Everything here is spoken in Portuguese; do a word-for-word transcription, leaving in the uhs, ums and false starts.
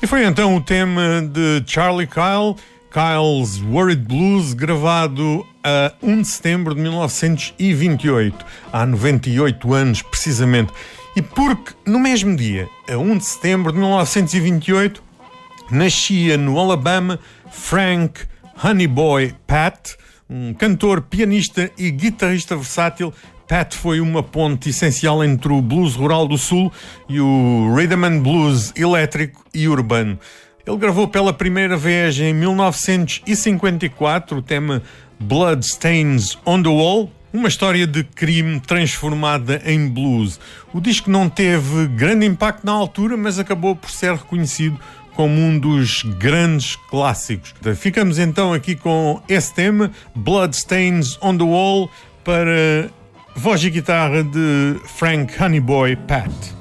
E foi então o tema de Charlie Kyle, Kyle's Worried Blues, gravado a um de setembro de mil novecentos e vinte e oito, há noventa e oito anos precisamente. E porque no mesmo dia, a um de setembro de mil novecentos e vinte e oito, nascia no Alabama Frank Honeyboy Pat, um cantor, pianista e guitarrista versátil. Pat foi uma ponte essencial entre o blues rural do sul e o rhythm and blues elétrico e urbano. Ele gravou pela primeira vez em mil novecentos e cinquenta e quatro o tema Blood Stains on the Wall, uma história de crime transformada em blues. O disco não teve grande impacto na altura, mas acabou por ser reconhecido como um dos grandes clássicos. Ficamos então aqui com esse tema, Blood Stains on the Wall, para voz e guitarra de Frank Honeyboy Pat.